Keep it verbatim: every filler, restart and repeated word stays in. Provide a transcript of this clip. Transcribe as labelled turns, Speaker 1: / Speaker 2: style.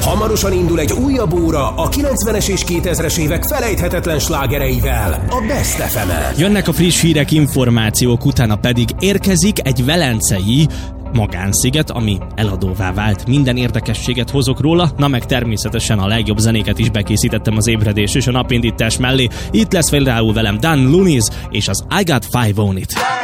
Speaker 1: Hamarosan indul egy újabb óra a kilencvenes és kétezres évek felejthetetlen slágereivel, a Best ef emen.
Speaker 2: Jönnek a friss hírek, információk, utána pedig érkezik egy velencei magánsziget, ami eladóvá vált. Minden érdekességet hozok róla, na meg természetesen a legjobb zenéket is bekészítettem az ébredés és a napindítás mellé. Itt lesz például velem Dan Lunis és az I Got Five On It.